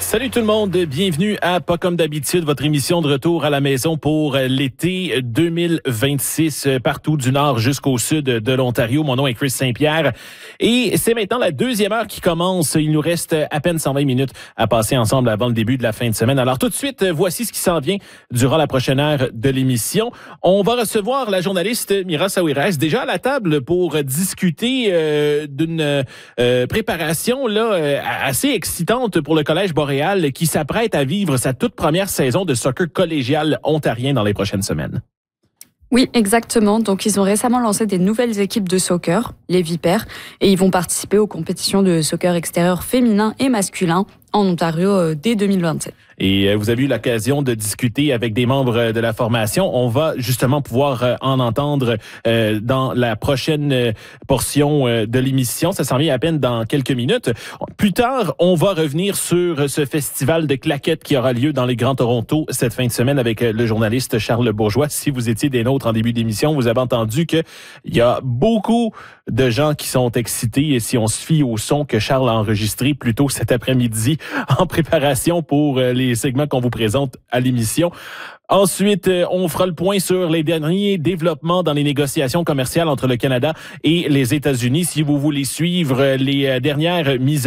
Salut tout le monde, bienvenue à Pas comme d'habitude, votre émission de retour à la maison pour l'été 2026, partout du nord jusqu'au sud de l'Ontario. Mon nom est Chris Saint-Pierre et c'est maintenant la deuxième heure qui commence. Il nous reste à peine 120 minutes à passer ensemble avant le début de la fin de semaine. Alors tout de suite, voici ce qui s'en vient durant la prochaine heure de l'émission. On va recevoir la journaliste Mira Saouirès, déjà à la table pour discuter d'une préparation là assez excitante pour le Collège Boréal qui s'apprête à vivre sa toute première saison de soccer collégial ontarien dans les prochaines semaines. Oui, exactement. Donc, ils ont récemment lancé des nouvelles équipes de soccer, les Vipères, et ils vont participer aux compétitions de soccer extérieur féminin et masculin en Ontario dès 2027. Et vous avez eu l'occasion de discuter avec des membres de la formation. On va justement pouvoir en entendre dans la prochaine portion de l'émission. Ça s'en vient à peine dans quelques minutes. Plus tard, on va revenir sur ce festival de claquettes qui aura lieu dans les Grands Toronto cette fin de semaine avec le journaliste Charles Bourgeois. Si vous étiez des nôtres en début d'émission, vous avez entendu qu'il y a beaucoup de gens qui sont excités et si on se fie au son que Charles a enregistré plus tôt cet après-midi en préparation pour les segments qu'on vous présente à l'émission. Ensuite, on fera le point sur les derniers développements dans les négociations commerciales entre le Canada et les États-Unis. Si vous voulez suivre les dernières mises